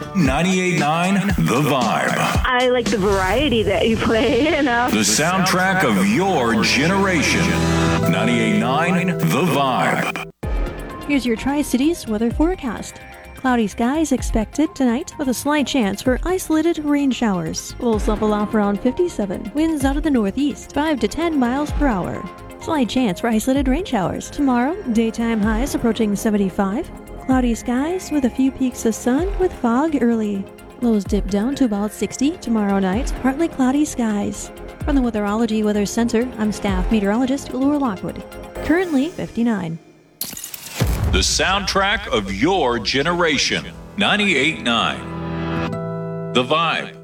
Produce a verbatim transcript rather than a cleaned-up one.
ninety-eight point nine The Vibe. I like the variety that you play, you know. The soundtrack of your generation. ninety-eight point nine The Vibe. Here's your Tri-Cities weather forecast. Cloudy skies expected tonight with a slight chance for isolated rain showers. Will level off around fifty-seven. Winds out of the northeast, five to ten miles per hour. Slight chance for isolated rain showers. Tomorrow, daytime highs approaching seventy-five. Cloudy skies with a few peaks of sun with fog early. Lows dip down to about sixty tomorrow night. Partly cloudy skies. From the Weatherology Weather Center, I'm staff meteorologist Laura Lockwood. Currently fifty-nine. The soundtrack of your generation. ninety-eight point nine The Vibe.